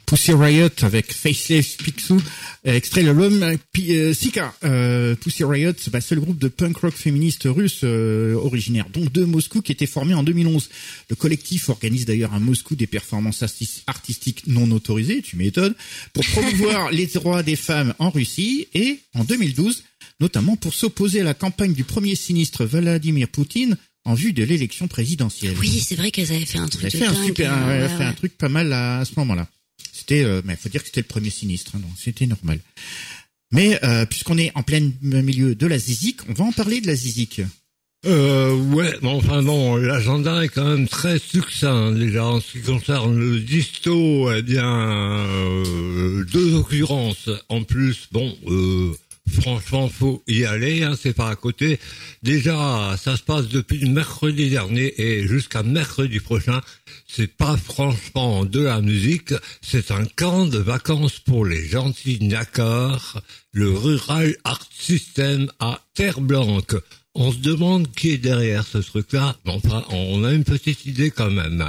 Pussy Riot avec Faceless Picsou, extrait de l'album Sika. Pussy Riot, c'est le groupe de punk rock féministe russe originaire donc de Moscou qui était formé en 2011. Le collectif organise d'ailleurs à Moscou des performances artistiques non autorisées, tu m'étonnes, pour promouvoir les droits des femmes en Russie et en 2012, notamment pour s'opposer à la campagne du premier sinistre Vladimir Poutine en vue de l'élection présidentielle. Oui, c'est vrai qu'elles avaient fait un truc Elle a fait un truc pas mal à ce moment-là. C'était, mais faut dire que c'était le premier sinistre, hein, donc c'était normal. Mais puisqu'on est en plein milieu de la zizik, on va en parler de la zizik. Ouais, mais enfin bon, l'agenda est quand même très succinct déjà en ce qui concerne le disto. Eh bien, deux occurrences en plus. Bon, franchement, faut y aller, hein, c'est pas à côté. Déjà, ça se passe depuis mercredi dernier et jusqu'à mercredi prochain. C'est pas franchement de la musique, c'est un camp de vacances pour les gentils gnaccards, le Rural Art System à Terre-Blanche. On se demande qui est derrière ce truc-là, mais enfin, on a une petite idée quand même.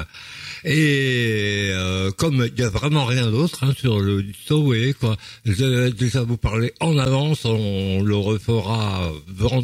Et comme il y a vraiment rien d'autre sur le disto, vous voyez quoi, je vais déjà vous parler en avance, on le refera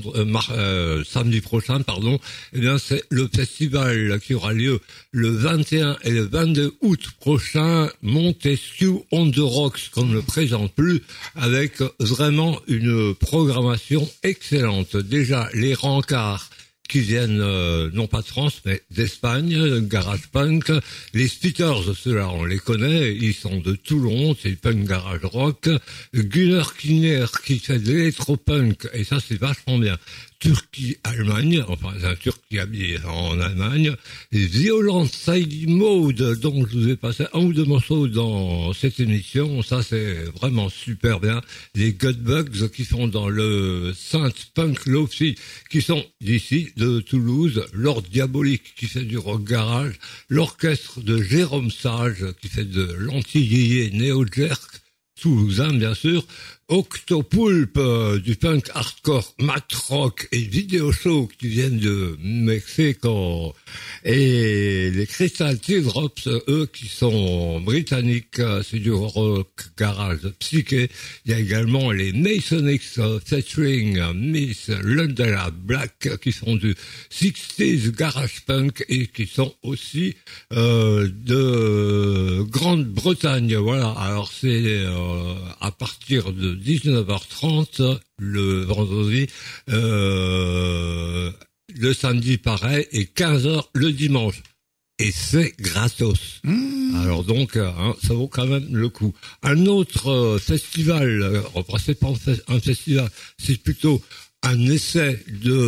samedi prochain, pardon. Eh bien, c'est le festival qui aura lieu le 21 et le 22 août prochain, Montesquieu on the Rocks, qu'on ne présente plus, avec vraiment une programmation excellente. Déjà, les rencarts qui viennent non pas de France mais d'Espagne, garage punk. Les Spitters, ceux-là on les connaît, ils sont de Toulon, c'est punk garage rock. Gunnar Kinner qui fait de l'électropunk et ça c'est vachement bien. Turquie-Allemagne, enfin c'est un Turc qui habite en Allemagne, et Violent Side Mode, dont je vous ai passé un ou deux morceaux dans cette émission, ça c'est vraiment super bien. Les Gutbugs qui sont dans le synth punk lofi, qui sont d'ici, de Toulouse, Lord Diabolique qui fait du rock garage, l'orchestre de Jérôme Sage qui fait de l'anti-yéyé néo-jerk, toulousain bien sûr, Octopulp du punk hardcore, mat rock et vidéo show qui viennent de Mexico, et les Crystal Teardrops, eux qui sont britanniques, c'est du rock garage psyché. Il y a également les Masonics featuring Miss Lundella Black qui sont du 60s garage punk et qui sont aussi de Grande-Bretagne. Voilà, alors c'est à partir de 19h30 le vendredi, le samedi pareil, et 15h le dimanche. Et c'est gratos. Alors donc, ça vaut quand même le coup. Un autre festival, enfin c'est pas un festival, c'est plutôt un essai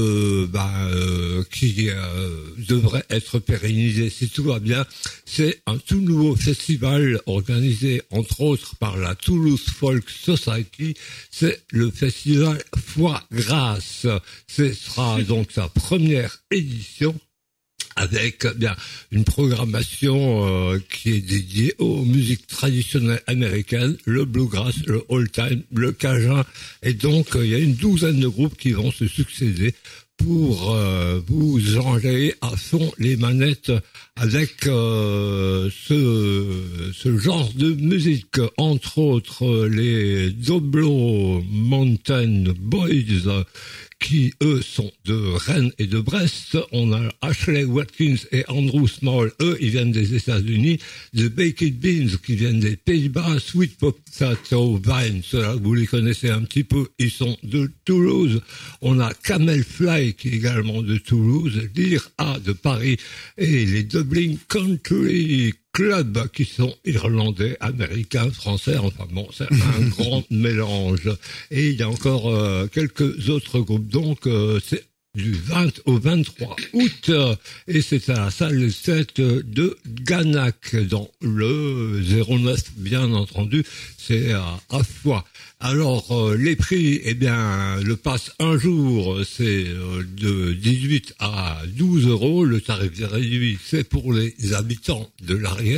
qui devrait être pérennisé si tout va bien. C'est un tout nouveau festival organisé entre autres par la Toulouse Folk Society. C'est le festival Foie Grasse. Ce sera donc sa première édition, avec bien une programmation qui est dédiée aux musiques traditionnelles américaines, le bluegrass, le old time, le cajun, et donc il y a une douzaine de groupes qui vont se succéder pour vous enjailler à fond les manettes avec ce genre de musique, entre autres les Doblo Mountain Boys, qui, eux, sont de Rennes et de Brest. On a Ashley Watkins et Andrew Small, eux, ils viennent des États-Unis. The Baked Beans, qui viennent des Pays-Bas. Sweet Potato Vine, ceux-là, vous les connaissez un petit peu, ils sont de Toulouse. On a Camel Fly, qui est également de Toulouse. Dear A de Paris. Et les Dublin Country Club, qui sont irlandais, américains, français, enfin bon, c'est un grand mélange. Et il y a encore quelques autres groupes, donc c'est du 20 au 23 août, et c'est à la salle 7 de Ganac, dans le 09, bien entendu, c'est à Foix. Alors, les prix, eh bien, le pass un jour, c'est de 18 à 12 euros. Le tarif réduit, c'est pour les habitants de l'Ariège.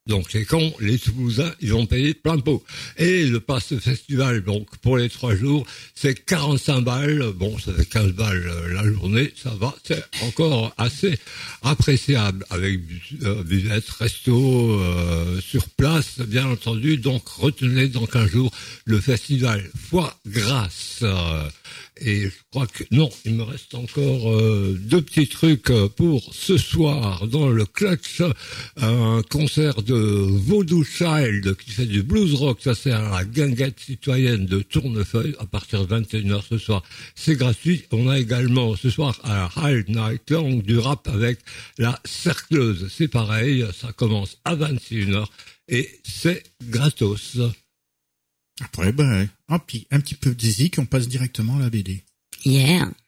Donc c'est con, les Toulousains, ils vont payer de plein pot. Et le pass festival, donc pour les 3 jours, c'est 45 balles. Bon, ça fait 15 balles la journée, ça va, c'est encore assez appréciable avec buvette, resto sur place, bien entendu. Donc retenez dans 15 jours le festival Foie Grasse. Et je crois que non, il me reste encore 2 petits trucs pour ce soir dans le clutch. Un concert de Voodoo Child qui fait du blues rock, ça c'est à la guinguette citoyenne de Tournefeuille à partir de 21h ce soir. C'est gratuit. On a également ce soir à la High Night Long du rap avec la Cercleuse. C'est pareil, ça commence à 21h et c'est gratos. Après, un petit peu de zizik, on passe directement à la BD. Yeah.